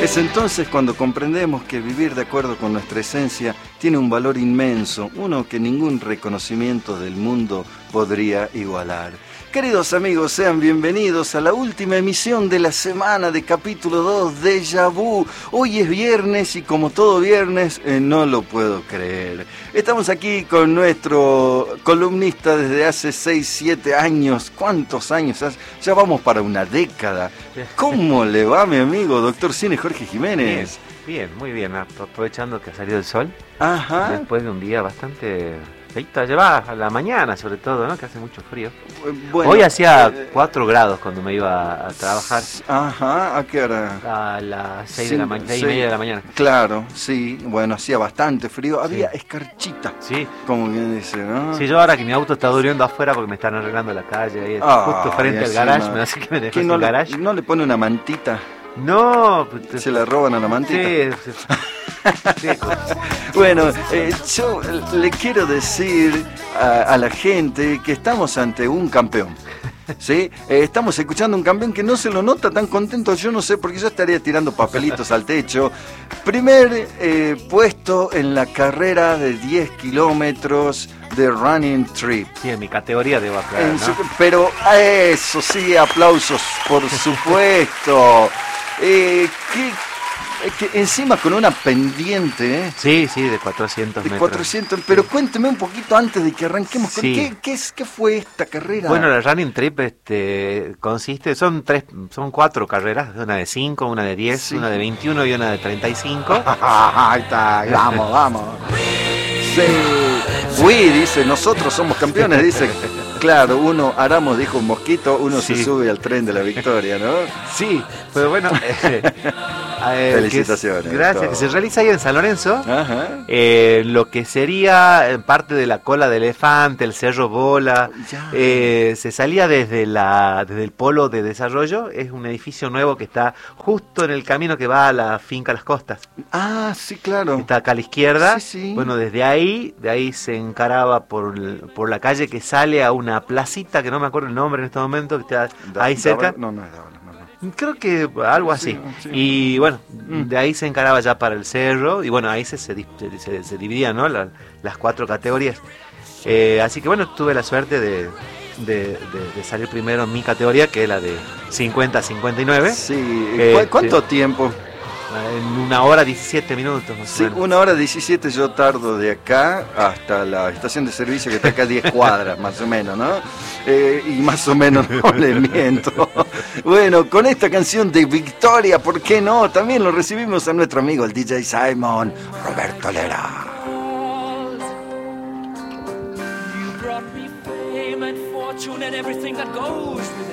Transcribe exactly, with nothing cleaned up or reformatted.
Es entonces cuando comprendemos que vivir de acuerdo con nuestra esencia tiene un valor inmenso, uno que ningún reconocimiento del mundo podría igualar. Queridos amigos, sean bienvenidos a la última emisión de la semana de capítulo dos de Déjà Vu. Hoy es viernes y como todo viernes, eh, no lo puedo creer. Estamos aquí con nuestro columnista desde hace seis, siete años. ¿Cuántos años hace? Ya vamos para una década. ¿Cómo le va, mi amigo, doctor Cine Jorge Jiménez? Bien, bien, muy bien. Aprovechando que ha salido el sol. Ajá. Después de un día bastante... feita, lleva a la mañana sobre todo, ¿no? Que hace mucho frío. Bueno, hoy hacía eh, cuatro grados cuando me iba a trabajar. Ajá, ¿a qué hora? A las seis de la mañana, seis y media de la mañana. Claro, sí, bueno, hacía bastante frío, había sí. escarchita, sí. como bien dice, ¿no? Sí, yo ahora que mi auto está durmiendo afuera porque me están arreglando la calle, ahí ah, justo frente al garage, me hace que me deje no el garage. ¿No le pone una mantita? No, se la roban a la mantita. Sí, sí. Bueno, eh, yo le quiero decir a, a la gente que estamos ante un campeón. ¿Sí? Eh, estamos escuchando un campeón que no se lo nota tan contento, yo no sé, porque yo estaría tirando papelitos al techo. Primer eh, puesto en la carrera de diez kilómetros de Running Trip. Sí, en mi categoría debo aclarar, ¿no? Su, pero a eso sí, aplausos, por supuesto. Eh, ¿qué, que encima con una pendiente, ¿eh? Sí, sí, de cuatrocientos metros. De cuatrocientos, pero sí. Cuénteme un poquito antes de que arranquemos. Sí. ¿Qué, qué, es, ¿Qué fue esta carrera? Bueno, la Running Trip este, consiste, son tres, son cuatro carreras, una de cinco, una de diez, sí. una de veintiuno y una de treinta y cinco. Ahí está, vamos, vamos. Sí. Uy, dice, nosotros somos campeones, dice. Claro, uno, Aramos dijo un mosquito, uno sí. se sube al tren de la victoria, ¿no? Sí, pero bueno... Eh, eh, felicitaciones. Que es, gracias, todo. Que se realiza ahí en San Lorenzo. Ajá. Eh, lo que sería parte de la cola de elefante, el Cerro Bola. Eh, se salía desde, la, desde el polo de desarrollo, es un edificio nuevo que está justo en el camino que va a la finca Las Costas. Ah, sí, claro. Está acá a la izquierda. Sí, sí. Bueno, desde ahí, de ahí se encaraba por, por la calle que sale a una placita que no me acuerdo el nombre en este momento, que está da, ahí cerca. Da, no, no es da, no, no. Creo que algo así. Sí, sí. Y bueno, mm. de ahí se encaraba ya para el cerro y bueno, ahí se, se, se, se dividían, ¿no? La, las cuatro categorías. Eh, así que bueno, tuve la suerte de, de, de, de salir primero en mi categoría, que es la de cincuenta a cincuenta y nueve. Sí. Eh, ¿Cuánto sí. tiempo? En una hora diecisiete minutos. Más sí, una hora diecisiete yo tardo de acá hasta la estación de servicio que está acá a diez cuadras, más o menos, ¿no? Eh, y más o menos no le miento. Bueno, con esta canción de Victoria, ¿por qué no? También lo recibimos a nuestro amigo, el D J Simon, Roberto Lera. You brought me fame and fortune and everything that goes with it.